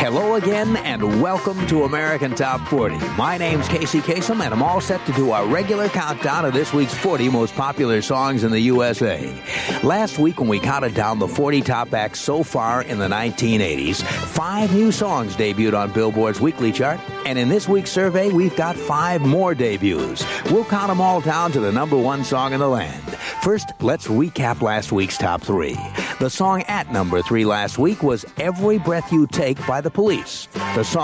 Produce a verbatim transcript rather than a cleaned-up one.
Hello again, and welcome to American Top forty. My name's Casey Kasem, and I'm all set to do our regular countdown of this week's forty most popular songs in the U S A. Last week, when we counted down the forty top acts so far in the nineteen eighties, five new songs debuted on Billboard's weekly chart, and in this week's survey, we've got five more debuts. We'll count them all down to the number one song in the land. First, let's recap last week's top three. The song at number three last week was Every Breath You Take by The Police. The song